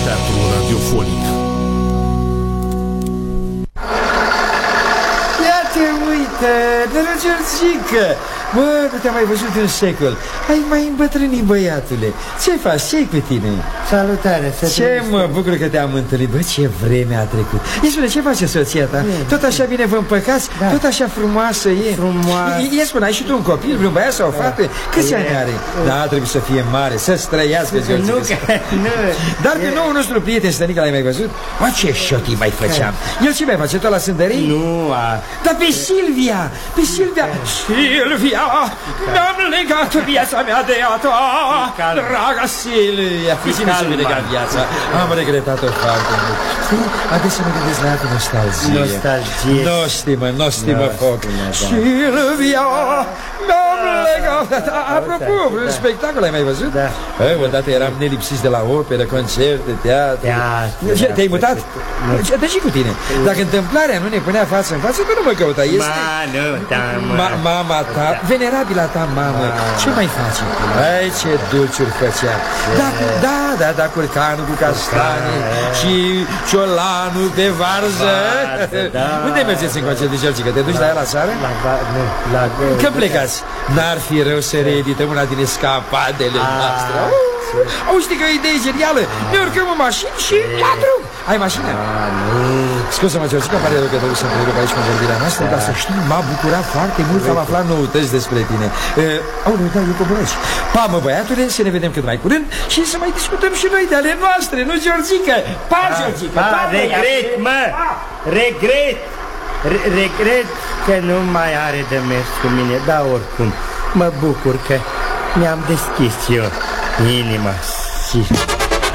teatru radiofonic. Ia te uită, Nărăciorțică! Bă, nu te-am mai văzut în secol. Ai mai îmbătrânit, băiatule. Ce faci? Ce-i cu tine? Salutare, să Ce mă bucur că te-am întâlnit. Bă, ce vreme a trecut. Ia spune, ce face soția ta? Tot așa bine vă împăcați? Da. Tot așa frumoasă e? Frumoasă. Ia spune, ai și tu un copil, vreun băiat sau o fată? Câți ani are? Da, trebuie să fie mare, să străiască. Nu. Dar pe noul nostru prieten Stănică l-ai mai văzut? Bă, ce șotii mai făceam. El ce mai face? Tot la sândării? Nu. Dar pe Silvia! Pe Silvia! Silvia! Mi-am legat viața mea de a ta, draga Silvia. Cine să-mi legat viața? Am regretat-o foarte mult. Adesea mă gândesc la altă nostalgie. Nu stimă foc. Silvia! Mi-am legat. Apropo, un spectacol ai mai văzut? Da. Odată eram nelipsiți de la operă, concerte, teatru. Te-ai mutat? Dar și cu tine. Dacă întâmplarea nu ne punea față în față, tu nu mă căuta. Mama ta, venerabila ta mamă, ce mai face? Ai, ce dulciuri făcea. Da, curcanul cu castane și ciolanul pe varză. Unde mergeți în concert de Georgica? Te duci la ea la seară? Când plecați? N-ar fi rău să reedităm una din escapadele noastre. Auzi că e o idee genială. Ne urcăm în mașini și la drum. Ai mașină? Scuze-mă, Georgica, pare rău că trebuie să întrerup aici convorbirea noastră, dar să știi, m-a bucurat foarte mult că am aflat noutăți despre tine. Da, eu coborăci. Pa, mă, băiatule, să ne vedem cât mai curând și să mai discutăm și noi de ale noastre, nu, Georgica? Pa, Georgica! Regret, mă! Regret că nu mai are de mers cu mine, dar oricum mă bucur că mi-am deschis eu inima și...